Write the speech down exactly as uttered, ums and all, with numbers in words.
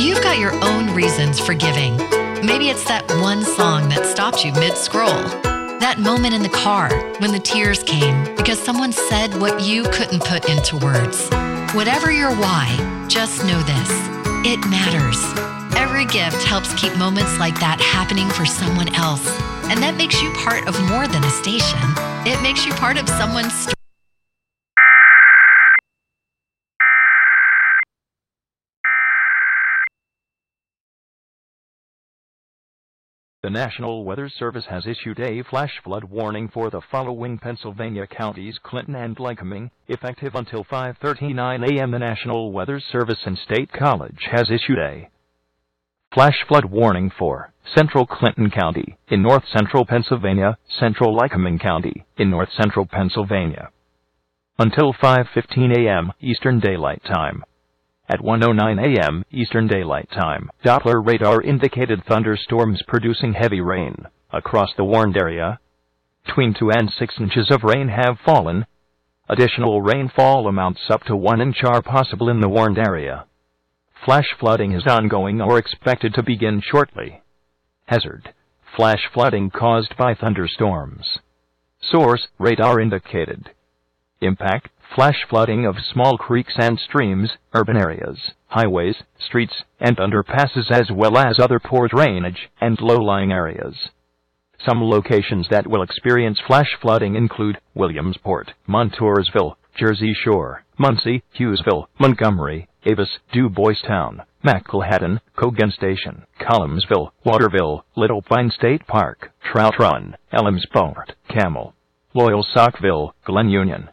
You've got your own reasons for giving. Maybe it's that one song that stopped you mid-scroll. That moment in the car when the tears came because someone said what you couldn't put into words. Whatever your why, just know this. It matters. Every gift helps keep moments like that happening for someone else. And that makes you part of more than a station. It makes you part of someone's story. The National Weather Service has issued a flash flood warning for the following Pennsylvania counties: Clinton and Lycoming, effective until five thirty-nine a m The National Weather Service and State College has issued a flash flood warning for Central Clinton County in north-central Pennsylvania, Central Lycoming County in north-central Pennsylvania, until five fifteen a m Eastern Daylight Time. At one oh nine a m Eastern Daylight Time, Doppler radar indicated thunderstorms producing heavy rain across the warned area. Between two and six inches of rain have fallen. Additional rainfall amounts up to one inch are possible in the warned area. Flash flooding is ongoing or expected to begin shortly. Hazard: flash flooding caused by thunderstorms. Source: radar indicated. Impact: flash flooding of small creeks and streams, urban areas, highways, streets, and underpasses, as well as other poor drainage and low-lying areas. Some locations that will experience flash flooding include Williamsport, Montoursville, Jersey Shore, Muncie, Hughesville, Montgomery, Avis, Du Boistown, Macklehatten, Cogan Station, Collinsville, Waterville, Little Pine State Park, Trout Run, Elmsport, Camel, Loyal Saukville, Glen Union,